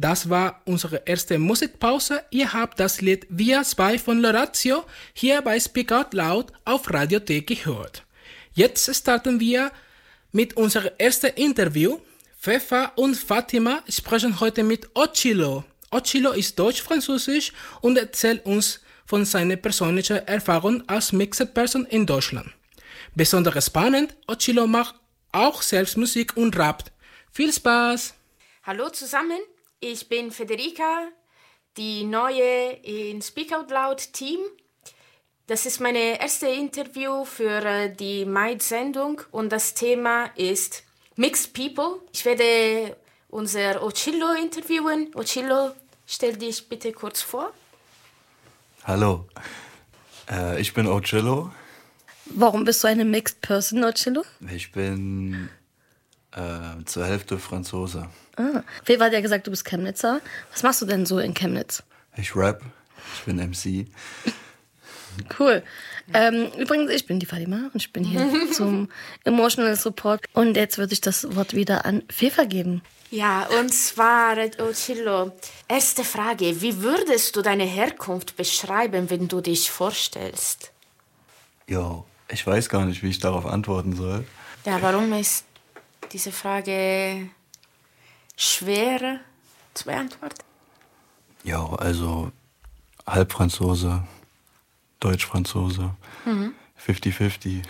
Das war unsere erste Musikpause. Ihr habt das Lied Via 2 von Lorazio hier bei Speak Out Loud auf Radio T gehört. Jetzt starten wir mit unserem ersten Interview. Fefa und Fatima sprechen heute mit Occhillo. Occhillo ist deutsch-französisch und erzählt uns von seiner persönlichen Erfahrung als Mixed Person in Deutschland. Besonders spannend, Occhillo macht auch selbst Musik und rappt. Viel Spaß! Hallo zusammen, ich bin Federica, die neue in Speak Out Loud Team. Das ist mein erstes Interview für die Maid-Sendung und das Thema ist Mixed People. Ich werde unser Occhillo interviewen. Occhillo, stell dich bitte kurz vor. Hallo, ich bin Occhillo. Warum bist du eine Mixed Person, Occhillo? Ich bin zur Hälfte Franzose. Fefa hat ja gesagt, du bist Chemnitzer. Was machst du denn so in Chemnitz? Ich rap, ich bin MC. Cool. Übrigens, ich bin die Fatima und ich bin hier zum Emotional Support. Und jetzt würde ich das Wort wieder an Fefa geben. Ja, und zwar, Occhillo, erste Frage. Wie würdest du deine Herkunft beschreiben, wenn du dich vorstellst? Jo, ich weiß gar nicht, wie ich darauf antworten soll. Ja, warum ist diese Frage schwer zu beantworten? Ja, also halb Franzose, Deutsch-Franzose, 50-50.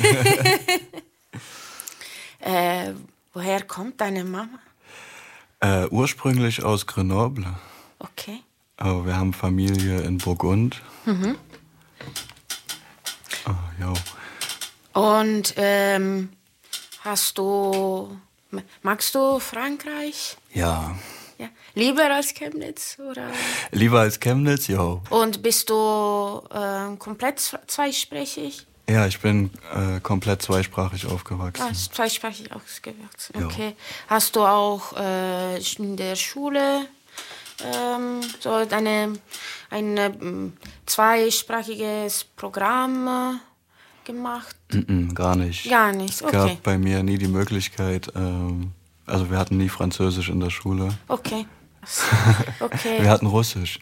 Woher kommt deine Mama? Ursprünglich aus Grenoble, Okay. aber wir haben Familie in Burgund. Ja. Und magst du Frankreich? Ja, Ja. Lieber als Chemnitz, oder? lieber als Chemnitz, jo. Und bist du komplett zweisprachig? Ja, ich bin komplett zweisprachig aufgewachsen. Zweisprachig aufgewachsen, Ja. okay. Hast du auch in der Schule so ein zweisprachiges Programm gemacht? Gar nicht. Gar nicht, Es okay. gab bei mir nie die Möglichkeit, also wir hatten nie Französisch in der Schule. Okay. Okay. Wir hatten Russisch.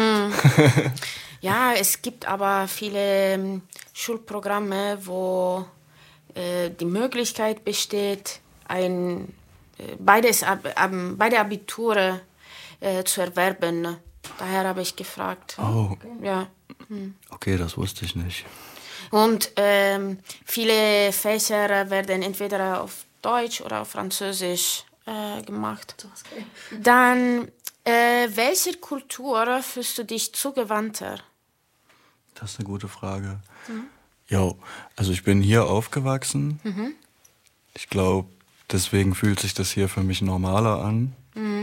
Ja, es gibt aber viele Schulprogramme, wo die Möglichkeit besteht, beide Abiture zu erwerben. Daher habe ich gefragt. Oh, Ja. okay, das wusste ich nicht. Und viele Fächer werden entweder auf Deutsch oder auf Französisch gemacht. Dann, welcher Kultur fühlst du dich zugewandter? Das ist eine gute Frage. Jo, also ich bin hier aufgewachsen. Ich glaube, deswegen fühlt sich das hier für mich normaler an.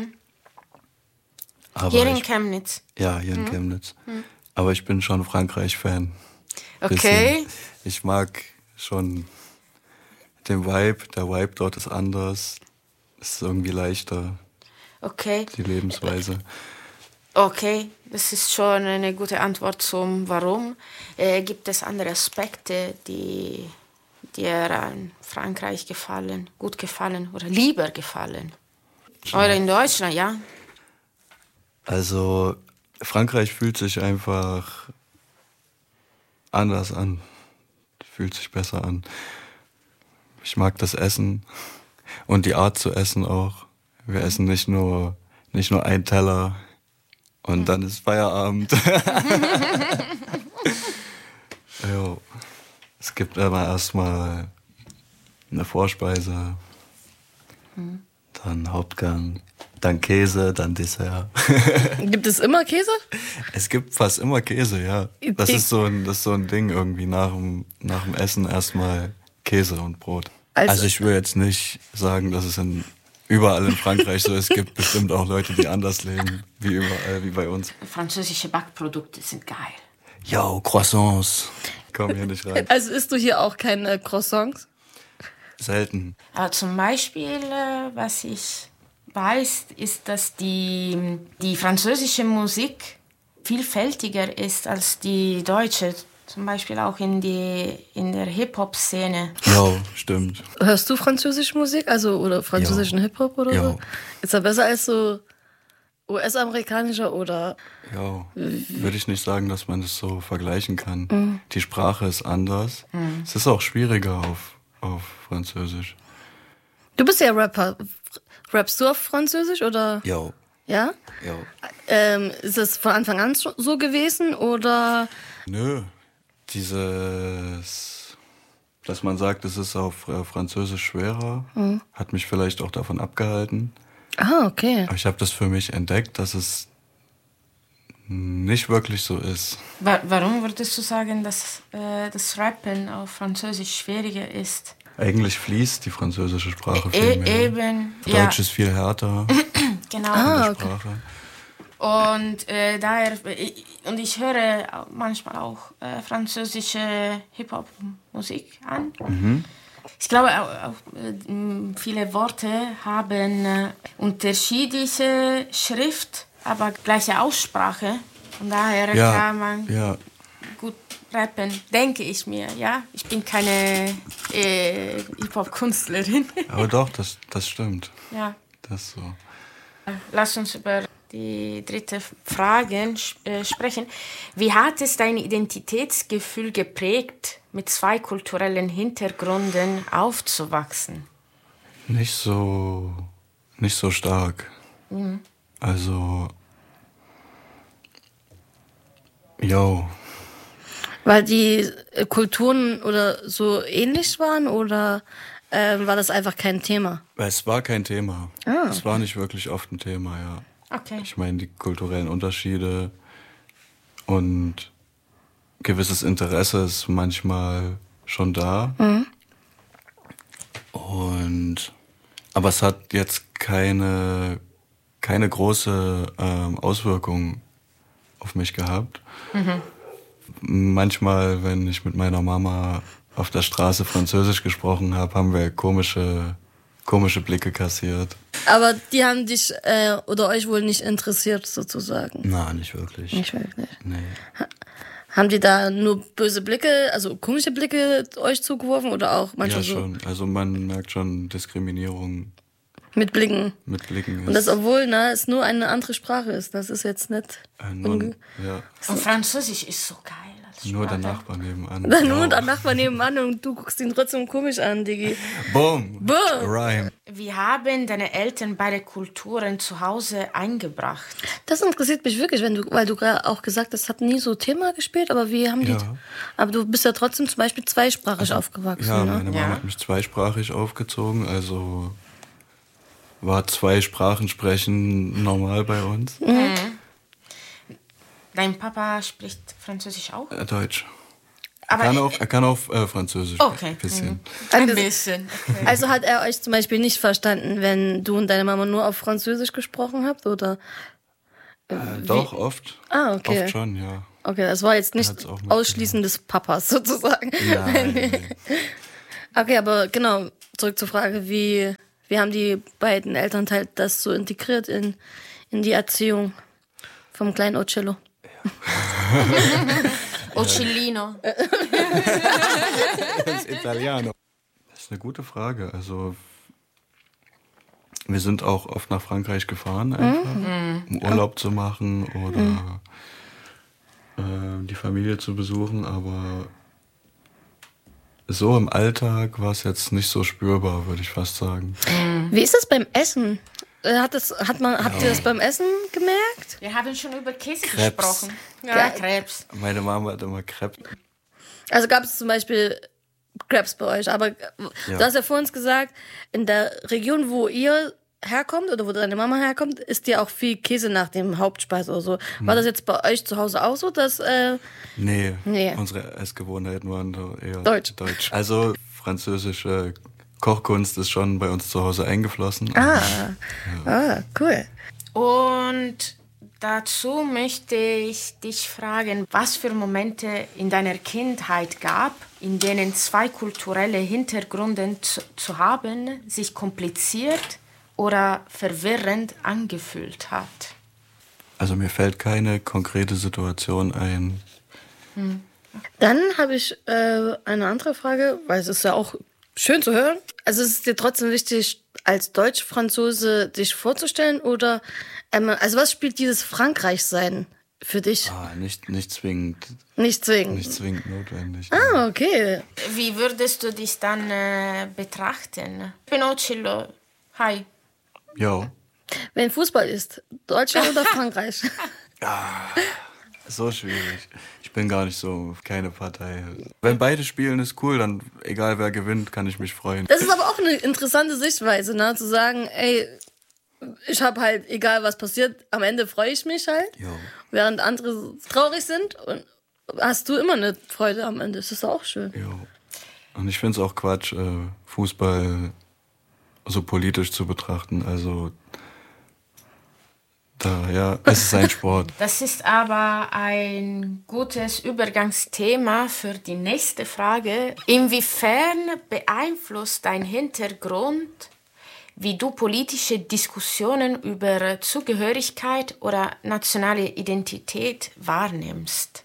Aber Hier in Chemnitz. Ja, hier in Chemnitz. Aber ich bin schon Frankreich-Fan. Okay. Ich mag schon den Vibe. Der Vibe dort ist anders. Es ist irgendwie leichter, Okay. die Lebensweise. Okay, das ist schon eine gute Antwort zum Warum. Gibt es andere Aspekte, die dir an Frankreich gut gefallen oder lieber gefallen? Oder in Deutschland, ja? Also, Frankreich fühlt sich einfach anders an. Fühlt sich besser an. Ich mag das Essen und die Art zu essen auch. Wir essen nicht nur einen Teller und dann ist Feierabend. Jo. Es gibt immer erstmal eine Vorspeise, dann Hauptgang, dann Käse, dann Dessert. Gibt es immer Käse? Es gibt fast immer Käse, ja. Das ist so ein Ding irgendwie nach dem Essen erstmal Käse und Brot. Also ich will jetzt nicht sagen, dass es überall in Frankreich so ist. Es gibt bestimmt auch Leute, die anders leben, wie überall, wie bei uns. Französische Backprodukte sind geil. Yo, Croissants. Komm hier nicht rein. Also isst du hier auch keine Croissants? Selten. Aber zum Beispiel, was ich weiß, ist, dass die französische Musik vielfältiger ist als die deutsche. Zum Beispiel auch in der Hip-Hop-Szene. Ja, stimmt. Hörst du französische Musik? Also, oder französischen Hip-Hop oder Ja. so? Ist er besser als so US-amerikanischer oder? Ja, würde ich nicht sagen, dass man das so vergleichen kann. Die Sprache ist anders. Es ist auch schwieriger auf Französisch. Du bist ja Rapper. Rappst du auf Französisch oder? Jo. Ja? Jo. Ist es von Anfang an so gewesen oder? Nö. Dass man sagt, es ist auf Französisch schwerer, hat mich vielleicht auch davon abgehalten. Ah, okay. Aber ich habe das für mich entdeckt, dass es nicht wirklich so ist. Warum würdest du sagen, dass das Rappen auf Französisch schwieriger ist? Eigentlich fließt die französische Sprache viel mehr. Eben. Deutsch ist viel härter. Genau. In der Sprache. Und daher, ich höre manchmal auch französische Hip-Hop-Musik an. Ich glaube auch viele Worte haben unterschiedliche Schrift, aber gleiche Aussprache. Und daher kann man gut rappen, denke ich mir. Ja, ich bin keine Hip-Hop-Künstlerin. Aber doch, das stimmt. Ja. Das ist so. Lass uns über die dritte Frage sprechen. Wie hat es dein Identitätsgefühl geprägt, mit zwei kulturellen Hintergründen aufzuwachsen? Nicht so stark. Also, Weil die Kulturen oder so ähnlich waren oder war das einfach kein Thema? Es war kein Thema. Es war nicht wirklich oft ein Thema, ja. Okay. Ich meine, die kulturellen Unterschiede und gewisses Interesse ist manchmal schon da. Aber es hat jetzt keine große Auswirkung auf mich gehabt. Manchmal, wenn ich mit meiner Mama auf der Straße Französisch gesprochen habe, haben wir komische Blicke kassiert. Aber die haben dich oder euch wohl nicht interessiert, sozusagen? Na, nicht wirklich. Nicht wirklich? Nee. Haben die da nur böse Blicke, also komische Blicke euch zugeworfen oder auch manchmal so? Ja, schon. Also man merkt schon Diskriminierung. Mit Blicken? Mit Blicken. Und das, obwohl es nur eine andere Sprache ist. Das ist jetzt nicht... Und Französisch ist so geil. Nur der Nachbar nebenan. Nur der Nachbar nebenan und du guckst ihn trotzdem komisch an, Digi. Boom. Rhyme. Wie haben deine Eltern beide Kulturen zu Hause eingebracht? Das interessiert mich wirklich, weil du gerade auch gesagt hast, das hat nie so Thema gespielt, aber wie haben die... Aber du bist ja trotzdem zum Beispiel zweisprachig aufgewachsen, ja, ne? Meine Mama hat mich zweisprachig aufgezogen, also war 2 Sprachen sprechen normal bei uns. Dein Papa spricht Französisch auch? Deutsch. Aber er kann auch Französisch. Okay. Ein bisschen. Ein bisschen. Okay. Also hat er euch zum Beispiel nicht verstanden, wenn du und deine Mama nur auf Französisch gesprochen habt, oder? Doch, oft. Ah, okay. Oft schon, ja. Okay, das war jetzt nicht Ausschließen des Papas, sozusagen. Nein. Okay, aber genau, zurück zur Frage, wie haben die beiden Elternteile das so integriert in die Erziehung vom kleinen Ocello? Ocellino. Das ist Italiano. Das ist eine gute Frage. Also wir sind auch oft nach Frankreich gefahren, einfach, um Urlaub zu machen oder die Familie zu besuchen, aber so im Alltag war es jetzt nicht so spürbar, würde ich fast sagen. Wie ist das beim Essen? Habt ihr das beim Essen gemerkt? Wir haben schon über Käse Crepes. gesprochen. Ja, Krebs. Meine Mama hat immer Crepes. Also gab es zum Beispiel Crepes bei euch, aber du hast ja vor uns gesagt, in der Region, wo ihr herkommt oder wo deine Mama herkommt, isst ja auch viel Käse nach dem Hauptspeise oder so. War das jetzt bei euch zu Hause auch so, dass... Nee, unsere Essgewohnheiten waren eher Deutsch. Also französische Kochkunst ist schon bei uns zu Hause eingeflossen. Cool. Und dazu möchte ich dich fragen, was für Momente in deiner Kindheit gab, in denen zwei kulturelle Hintergründe zu haben sich kompliziert oder verwirrend angefühlt hat. Also mir fällt keine konkrete Situation ein. Dann habe ich eine andere Frage, weil es ist ja auch schön zu hören. Also ist es dir trotzdem wichtig, als Deutsch-Franzose dich vorzustellen? Oder also was spielt dieses Frankreich-Sein für dich? Nicht zwingend. Nicht zwingend. Nicht zwingend notwendig. Ah, okay. Wie würdest du dich dann betrachten? Pinocchio, hi. Jo. Wenn Fußball ist, Deutschland oder Frankreich? So schwierig. Ich bin gar nicht so, keine Partei. Wenn beide spielen, ist cool, dann egal wer gewinnt, kann ich mich freuen. Das ist aber auch eine interessante Sichtweise, ne? Zu sagen, ey, ich habe halt, egal was passiert, am Ende freue ich mich halt. Jo. Während andere traurig sind und hast du immer eine Freude am Ende. Das ist auch schön. Jo. Und ich finde es auch Quatsch, Fußball so politisch zu betrachten. Also es ist ein Sport. Das ist aber ein gutes Übergangsthema für die nächste Frage. Inwiefern beeinflusst dein Hintergrund, wie du politische Diskussionen über Zugehörigkeit oder nationale Identität wahrnimmst?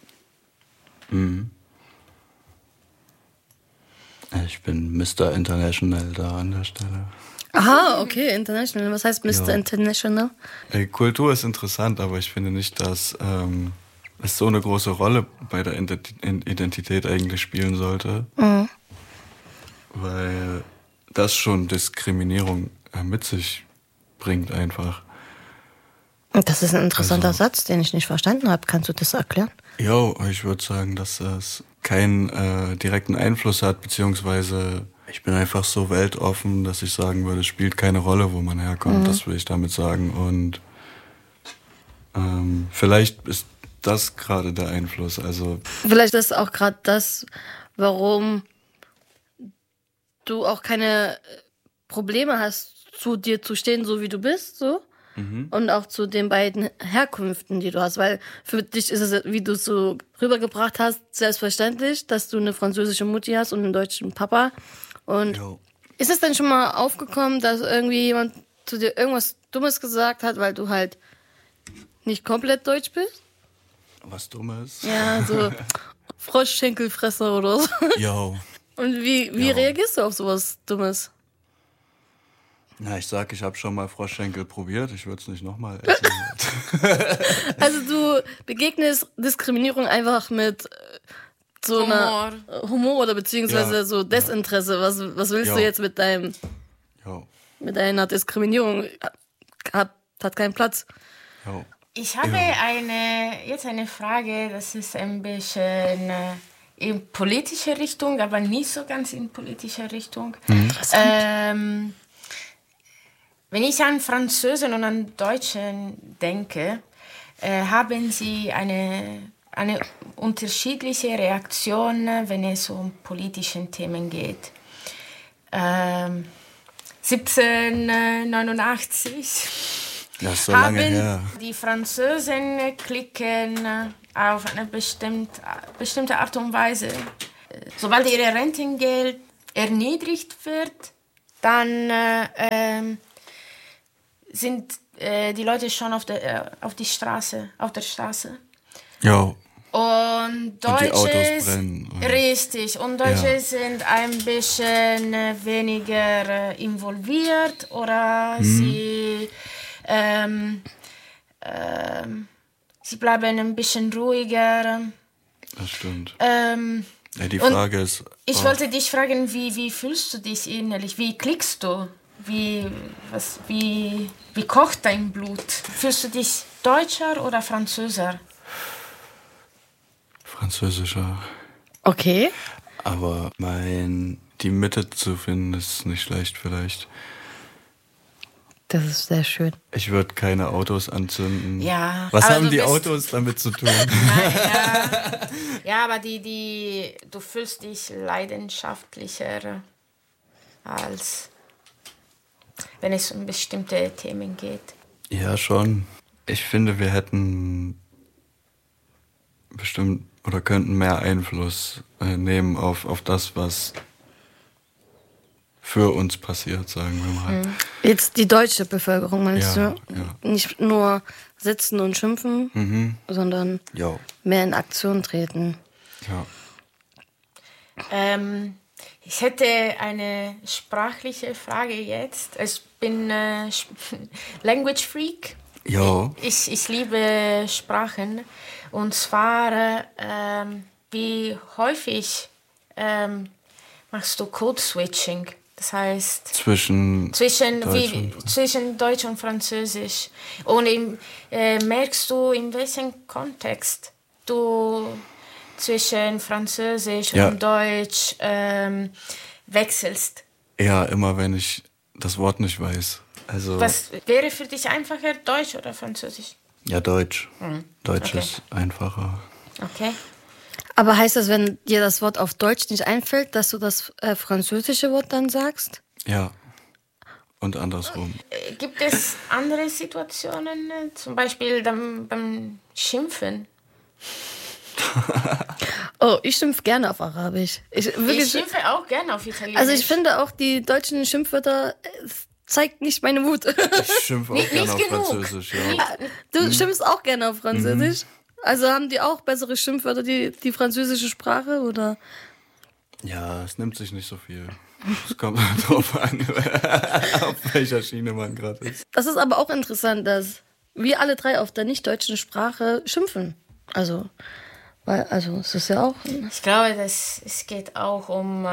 Ich bin Mr. International da an der Stelle. Aha, okay, international. Was heißt Mr. International? Kultur ist interessant, aber ich finde nicht, dass es so eine große Rolle bei der Identität eigentlich spielen sollte. Mhm. Weil das schon Diskriminierung mit sich bringt einfach. Das ist ein interessanter Satz, den ich nicht verstanden habe. Kannst du das erklären? Ja, ich würde sagen, dass das keinen direkten Einfluss hat, beziehungsweise ich bin einfach so weltoffen, dass ich sagen würde, es spielt keine Rolle, wo man herkommt. Mhm. Das will ich damit sagen. Und vielleicht ist das gerade der Einfluss. Also vielleicht ist auch gerade das, warum du auch keine Probleme hast, zu dir zu stehen, so wie du bist, so. Mhm. Und auch zu den beiden Herkünften, die du hast. Weil für dich ist es, wie du es so rübergebracht hast, selbstverständlich, dass du eine französische Mutti hast und einen deutschen Papa. Und ist es denn schon mal aufgekommen, dass irgendwie jemand zu dir irgendwas Dummes gesagt hat, weil du halt nicht komplett deutsch bist? Was Dummes? Ja, so Froschschenkelfresser oder so. Jo. Und wie reagierst du auf sowas Dummes? Na, ich habe schon mal Froschschenkel probiert. Ich würde es nicht nochmal essen. Also du begegnest Diskriminierung einfach mit so einer Humor oder beziehungsweise so Desinteresse. Was willst du jetzt mit mit deiner Diskriminierung? Hat keinen Platz. Jo. Ich habe jetzt eine Frage, das ist ein bisschen in politische Richtung, aber nicht so ganz in politische Richtung. Interessant. Wenn ich an Französen und an Deutschen denke, haben sie eine unterschiedliche Reaktion, wenn es um politische Themen geht. 1789 so lange her. Die Franzosen klicken auf eine bestimmte Art und Weise. Sobald ihr Rentengeld erniedrigt wird, dann sind die Leute schon auf der Straße. Ja. Und Deutsche, die Autos brennen. Richtig. Und Deutsche sind ein bisschen weniger involviert oder sie bleiben ein bisschen ruhiger. Das stimmt. Die Frage ist... Ich wollte dich fragen, wie fühlst du dich innerlich? Wie klickst du? Wie kocht dein Blut? Fühlst du dich Deutscher oder Französer? Französischer. Okay. Aber die Mitte zu finden, ist nicht schlecht vielleicht. Das ist sehr schön. Ich würde keine Autos anzünden. Ja. Was haben die Autos damit zu tun? Ja, aber du fühlst dich leidenschaftlicher, als wenn es um bestimmte Themen geht. Ja, schon. Ich finde, wir hätten bestimmt oder könnten mehr Einfluss nehmen auf das, was für uns passiert, sagen wir mal. Jetzt die deutsche Bevölkerung, meinst du? Ja. Nicht nur sitzen und schimpfen, sondern mehr in Aktion treten. Ja. Ich hätte eine sprachliche Frage jetzt. Ich bin Language Freak. Jo. Ich liebe Sprachen. Und zwar, wie häufig machst du Code-Switching? Das heißt, zwischen Deutsch und Französisch. Und merkst du, in welchem Kontext du zwischen Französisch und Deutsch wechselst? Ja, immer wenn ich das Wort nicht weiß. Also, was wäre für dich einfacher, Deutsch oder Französisch? Ja, Deutsch. Deutsch ist einfacher. Okay. Aber heißt das, wenn dir das Wort auf Deutsch nicht einfällt, dass du das französische Wort dann sagst? Ja. Und andersrum. Gibt es andere Situationen, zum Beispiel beim Schimpfen? Oh, ich schimpfe gerne auf Arabisch. Ich schimpfe auch gerne auf Italienisch. Also ich finde auch, die deutschen Schimpfwörter zeigt nicht meine Wut. Ich schimpfe auch gerne auf Französisch. Ja. Du schimpfst auch gerne auf Französisch? Also haben die auch bessere Schimpfwörter, die französische Sprache, oder? Ja, es nimmt sich nicht so viel. Es kommt drauf an, auf welcher Schiene man gerade ist. Das ist aber auch interessant, dass wir alle drei auf der nicht-deutschen Sprache schimpfen. Also es ist ja auch... Ich glaube, es geht auch um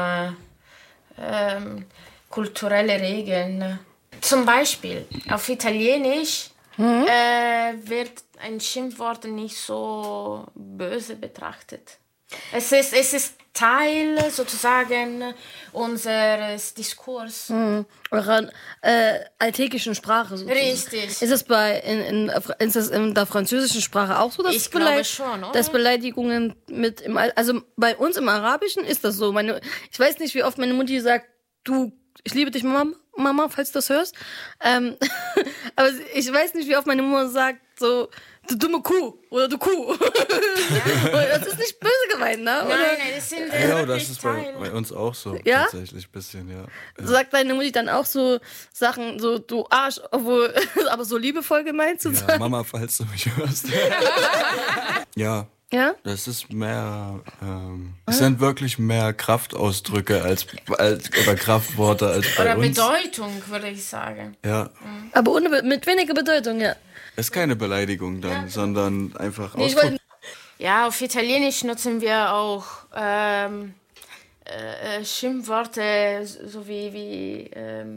kulturelle Regeln. Zum Beispiel auf Italienisch wird ein Schimpfwort nicht so böse betrachtet. Es ist Teil sozusagen unseres Diskurs. Eurer alltägischen Sprache sozusagen. Richtig. Ist das ist das in der französischen Sprache auch so, dass ich glaube schon, oder? Dass Beleidigungen also bei uns im Arabischen ist das so. Ich weiß nicht, wie oft meine Mutti sagt, ich liebe dich, Mama, falls du das hörst. Aber ich weiß nicht, wie oft meine Mutter sagt, so, du dumme Kuh oder du Kuh. Ja. Das ist nicht böse gemeint, ne? Nein, das sind das ist bei uns auch so. Ja? Tatsächlich ein bisschen, ja. Sagt deine Mutti dann auch so Sachen, so du Arsch, obwohl, aber so liebevoll gemeint zu sagen? Ja, Mama, falls du mich hörst. Ja. Ja? Das ist mehr, es sind wirklich mehr Kraftausdrücke oder Kraftworte als bei oder uns. Oder Bedeutung, würde ich sagen. Ja. Aber mit weniger Bedeutung, ja. Ist keine Beleidigung dann, sondern einfach Ausdruck. Ja, auf Italienisch nutzen wir auch Schimpfworte, so wie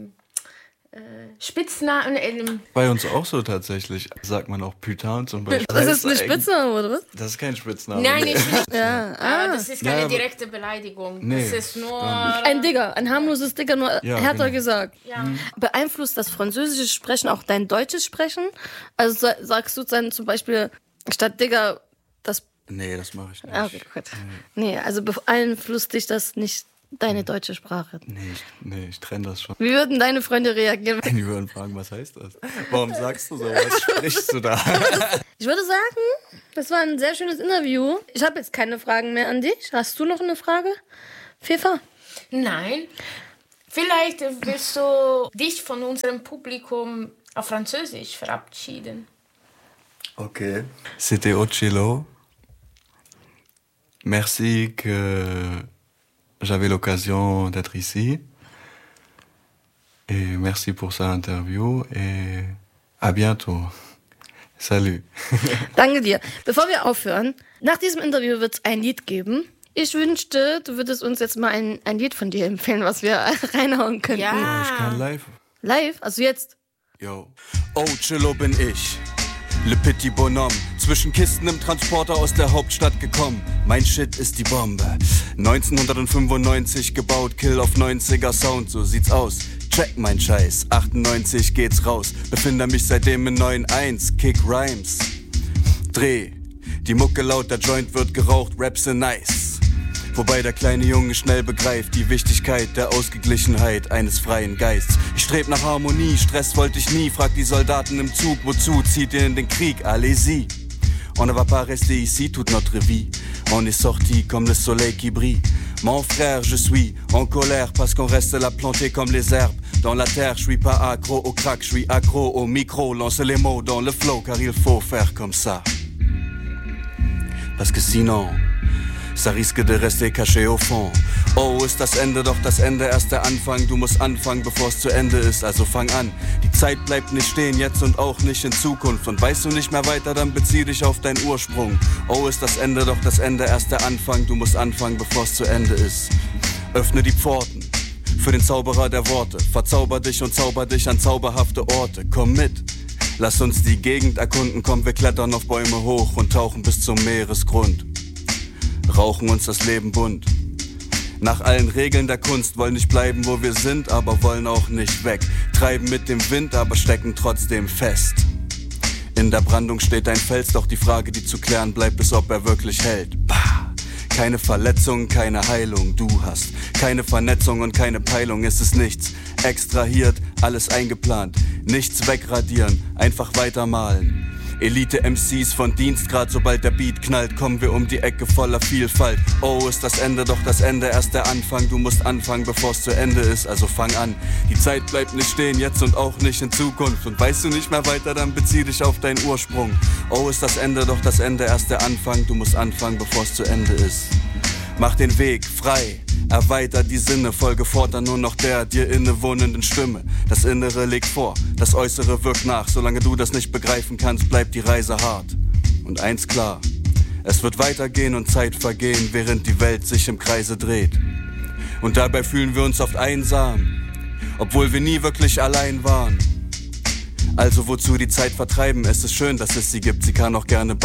Spitznamen. Bei uns auch so tatsächlich. Sagt man auch Putain zum Beispiel. Das ist ein Spitzname, oder was? Das ist kein Spitzname. Nein, nicht. Ja. Aber das ist keine direkte Beleidigung. Nee, das ist nur... Ein Digger, ein harmloses Digger, nur härter gesagt. Ja. Beeinflusst das französische Sprechen auch dein deutsches Sprechen? Also sagst du dann zum Beispiel statt Digger das... Nee, das mache ich nicht. Okay, gut. Nee, also beeinflusst dich das nicht deine deutsche Sprache? Nee, ich trenne das schon. Wie würden deine Freunde reagieren? Die würden fragen, was heißt das? Warum sagst du so? Was sprichst du da? Ich würde sagen, das war ein sehr schönes Interview. Ich habe jetzt keine Fragen mehr an dich. Hast du noch eine Frage, Fefa? Nein. Vielleicht willst du dich von unserem Publikum auf Französisch verabschieden. Okay. C'était Ochello. Merci que j'avais l'occasion d'être ici. Et merci pour cette interview. Et à bientôt. Salut. Danke dir. Bevor wir aufhören, nach diesem Interview wird es ein Lied geben. Ich wünschte, du würdest uns jetzt mal ein Lied von dir empfehlen, was wir reinhauen könnten. Ja. Ich kann live. Live? Also jetzt? Yo. Ochello bin ich. Le Petit Bonhomme, zwischen Kisten im Transporter aus der Hauptstadt gekommen. Mein Shit ist die Bombe. 1995 gebaut, Kill auf 90er Sound, so sieht's aus. Check mein Scheiß, 98 geht's raus. Befinde mich seitdem in 9-1, Kick Rhymes. Dreh, die Mucke laut, der Joint wird geraucht, Raps sind nice. Wobei der kleine Junge schnell begreift die Wichtigkeit der Ausgeglichenheit eines freien Geists. Ich streb nach Harmonie, Stress wollte ich nie. Frag die Soldaten im Zug, wozu zieht ihr in den Krieg? Allez-y. On ne va pas rester ici toute notre vie. On est sorti comme le soleil qui brille. Mon frère, je suis en colère parce qu'on reste là planté comme les herbes. Dans la terre, je suis pas accro au crack, je suis accro au micro. Lance les mots dans le flow car il faut faire comme ça. Parce que sinon... Ça risque de rester caché au fond. Oh, ist das Ende, doch das Ende erst der Anfang. Du musst anfangen, bevor es zu Ende ist, also fang an. Die Zeit bleibt nicht stehen, jetzt und auch nicht in Zukunft. Und weißt du nicht mehr weiter, dann bezieh dich auf deinen Ursprung. Oh, ist das Ende, doch das Ende erst der Anfang. Du musst anfangen, bevor es zu Ende ist. Öffne die Pforten für den Zauberer der Worte. Verzauber dich und zauber dich an zauberhafte Orte. Komm mit, lass uns die Gegend erkunden. Komm, wir klettern auf Bäume hoch und tauchen bis zum Meeresgrund. Rauchen uns das Leben bunt. Nach allen Regeln der Kunst, wollen nicht bleiben, wo wir sind, aber wollen auch nicht weg. Treiben mit dem Wind, aber stecken trotzdem fest. In der Brandung steht ein Fels, doch die Frage, die zu klären bleibt, ist, ob er wirklich hält. Bah! Keine Verletzung, keine Heilung, du hast keine Vernetzung und keine Peilung, es ist nichts extrahiert, alles eingeplant, nichts wegradieren, einfach weitermalen. Elite-MCs von Dienstgrad, sobald der Beat knallt, kommen wir um die Ecke voller Vielfalt. Oh, ist das Ende, doch das Ende erst der Anfang. Du musst anfangen, bevor es zu Ende ist, also fang an. Die Zeit bleibt nicht stehen, jetzt und auch nicht in Zukunft. Und weißt du nicht mehr weiter, dann bezieh dich auf deinen Ursprung. Oh, ist das Ende, doch das Ende erst der Anfang. Du musst anfangen, bevor es zu Ende ist. Mach den Weg frei, erweiter die Sinne, folge fortan nur noch der dir innewohnenden Stimme. Das Innere legt vor, das Äußere wirkt nach. Solange du das nicht begreifen kannst, bleibt die Reise hart. Und eins klar, es wird weitergehen und Zeit vergehen, während die Welt sich im Kreise dreht. Und dabei fühlen wir uns oft einsam, obwohl wir nie wirklich allein waren. Also wozu die Zeit vertreiben? Es ist schön, dass es sie gibt, sie kann auch gerne